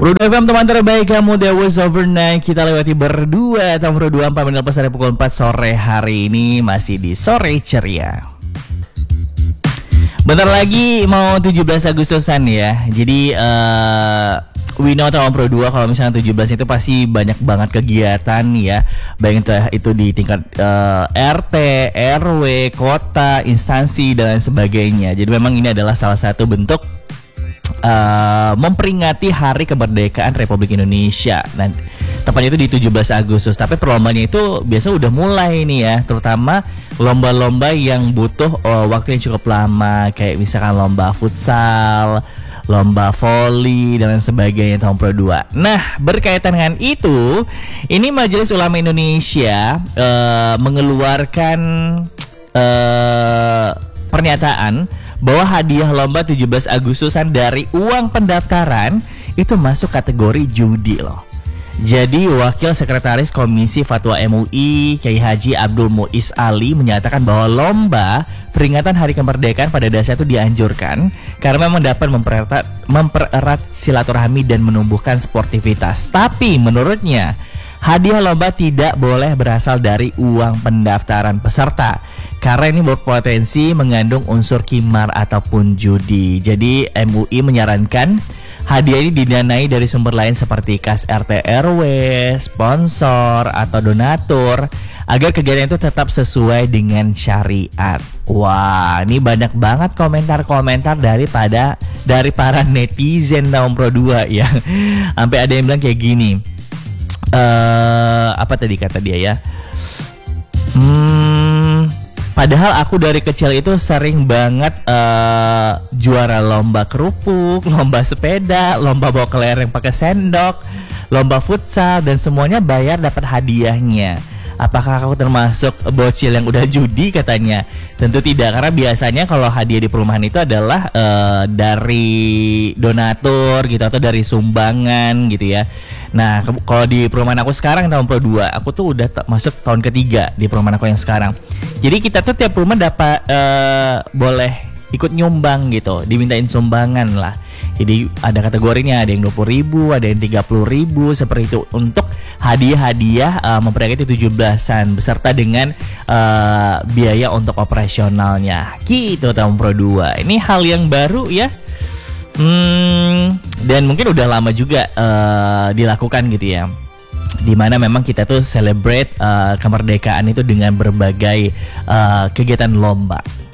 Pro 2 FM teman terbaik kamu, The Was Overnight. Kita lewati berdua tahun Pro 2 4 menit lepas dari pukul 4 sore hari ini. Masih di Sore Ceria. Bentar lagi mau 17 Agustusan ya. Jadi we know tahun Pro 2 kalau misalnya 17 itu pasti banyak banget kegiatan ya. Baik itu di tingkat RT, RW, kota, instansi dan lain sebagainya. Jadi memang ini adalah salah satu bentuk memperingati Hari Kemerdekaan Republik Indonesia. Nanti tepatnya itu di 17 Agustus. Tapi perlombanya itu biasa udah mulai nih ya, terutama lomba-lomba yang butuh waktu yang cukup lama, kayak misalkan lomba futsal, lomba voli dan lain sebagainya tahun Pro 2. Nah, berkaitan dengan itu, ini Majelis Ulama Indonesia mengeluarkan pernyataan bahwa hadiah lomba 17 Agustusan dari uang pendaftaran itu masuk kategori judi loh. Jadi Wakil Sekretaris Komisi Fatwa MUI Kiai Haji Abdul Muiz Ali menyatakan bahwa lomba peringatan Hari Kemerdekaan pada dasarnya itu dianjurkan karena memang dapat mempererat silaturahmi dan menumbuhkan sportivitas. Tapi menurutnya hadiah lomba tidak boleh berasal dari uang pendaftaran peserta karena ini berpotensi mengandung unsur qimar ataupun judi. Jadi MUI menyarankan hadiah ini didanai dari sumber lain seperti kas RT RW, sponsor atau donatur agar kegiatan itu tetap sesuai dengan syariat. Wah, ini banyak banget komentar-komentar dari para netizen tahun Pro 2 ya. Sampai ada yang bilang kayak gini. Apa tadi kata dia ya? Padahal aku dari kecil itu sering banget juara lomba kerupuk, lomba sepeda, lomba bawa kelereng pakai sendok, lomba futsal dan semuanya bayar dapat hadiahnya. Apakah aku termasuk bocil yang udah judi katanya? Tentu tidak, karena biasanya kalau hadiah di perumahan itu adalah dari donatur gitu atau dari sumbangan gitu ya. Nah, kalau di perumahan aku sekarang tahun Pro 2, aku tuh udah masuk tahun ketiga di perumahan aku yang sekarang. Jadi kita tuh tiap rumah dapat boleh ikut nyumbang gitu, dimintain sumbangan lah. Jadi ada kategorinya, ada yang 20.000, ada yang 30.000 seperti itu untuk hadiah-hadiah memperingati 17-an beserta dengan biaya untuk operasionalnya. Gitu tahun Pro 2. Ini hal yang baru ya. Dan mungkin udah lama juga dilakukan gitu ya. Dimana memang kita tuh celebrate kemerdekaan itu dengan berbagai kegiatan lomba.